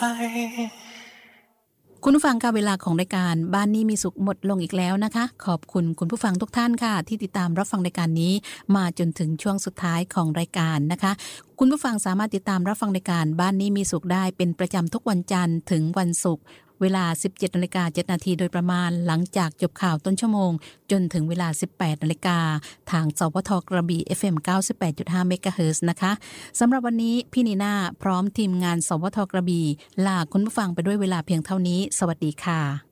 คุณผู้ฟังค่ะเวลาของรายการบ้านนี้มีสุขหมดลงอีกแล้วนะคะขอบคุณคุณผู้ฟังทุกท่านค่ะที่ติดตามรับฟังรายการนี้มาจนถึงช่วงสุดท้ายของรายการนะคะคุณผู้ฟังสามารถติดตามรับฟังรายการบ้านนี้มีสุขได้เป็นประจำทุกวันจันทร์ถึงวันศุกร์เวลา 17:07 น.โดยประมาณหลังจากจบข่าวต้นชั่วโมงจนถึงเวลา 18:00 น.ทางสพทกระบี่ FM 98.5 เมกะเฮิรตซ์นะคะสำหรับวันนี้พี่นีน่าพร้อมทีมงานสพทกระบี่ลาคุณผู้ฟังไปด้วยเวลาเพียงเท่านี้สวัสดีค่ะ